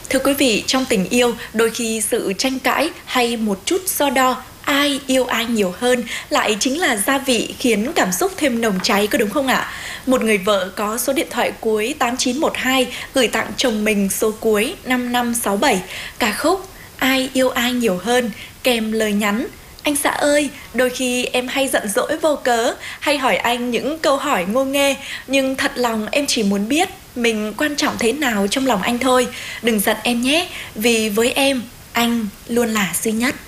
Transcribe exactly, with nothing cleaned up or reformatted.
Thưa quý vị, trong tình yêu, đôi khi sự tranh cãi hay một chút so đo ai yêu ai nhiều hơn lại chính là gia vị khiến cảm xúc thêm nồng cháy, có đúng không ạ? Một người vợ có số điện thoại cuối tám chín một hai gửi tặng chồng mình số cuối năm năm sáu bảy, ca khúc Ai yêu ai nhiều hơn, kèm lời nhắn: anh xã ơi, đôi khi em hay giận dỗi vô cớ, hay hỏi anh những câu hỏi ngô nghê, nhưng thật lòng em chỉ muốn biết mình quan trọng thế nào trong lòng anh thôi. Đừng giận em nhé, vì với em, anh luôn là duy nhất.